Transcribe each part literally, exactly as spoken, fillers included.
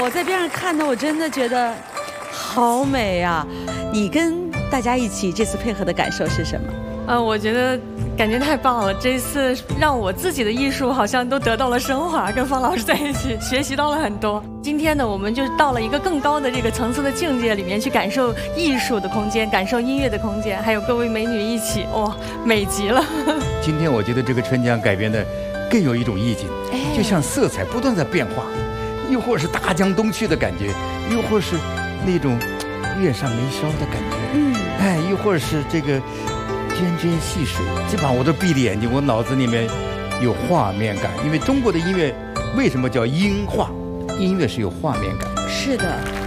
我在边上看的，我真的觉得好美啊！你跟大家一起这次配合的感受是什么？ 呃，我觉得感觉太棒了，这次让我自己的艺术好像都得到了升华，跟方老师在一起学习到了很多。今天呢，我们就到了一个更高的这个层次的境界里面去感受艺术的空间，感受音乐的空间，还有各位美女一起，哇、哦，美极了。 今天我觉得这个春江改编的更有一种意境，就像色彩不断在变化，又或是大江东去的感觉，又或是那种月上眉梢的感觉，嗯，哎，又或者是这个涓涓细水，基本上我都闭着眼睛，我脑子里面有画面感。因为中国的音乐为什么叫音画？音乐是有画面感。 是的。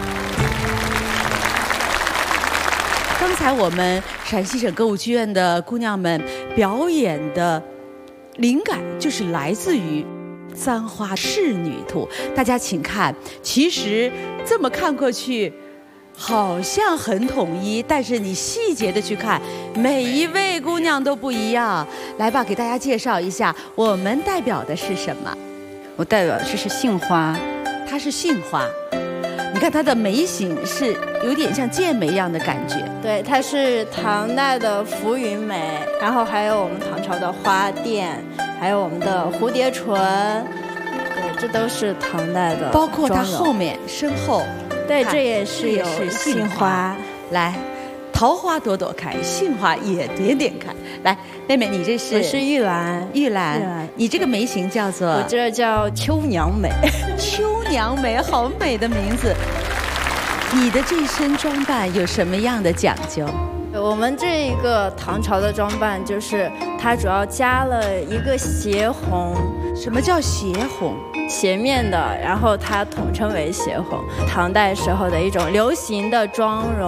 刚才我们陕西省歌舞剧院的姑娘们表演的灵感就是来自于《簪花仕女图》。大家请看，其实这么看过去好像很统一，但是你细节的去看，每一位姑娘都不一样。来吧，给大家介绍一下，我们代表的是什么？ 我代表的是杏花， 它是杏花。你看它的眉形是有点像剑眉一样的感觉。 对，它是唐代的浮云眉，然后还有我们唐朝的花钿，还有我们的蝴蝶唇，对，这都是唐代的。 包括它后面身后。 对，这也是有杏花。 来，桃花朵朵开，杏花也点点开。来，妹妹，你这是？ 我是玉兰。 玉兰，玉兰，你这个眉形叫做？ 我这叫秋娘眉。 秋娘眉，好美的名字。你的这身装扮有什么样的讲究？ 我们这一个唐朝的装扮，就是它主要加了一个斜红。 什么叫斜红？ 斜面的，然后它统称为斜红，唐代时候的一种流行的妆容。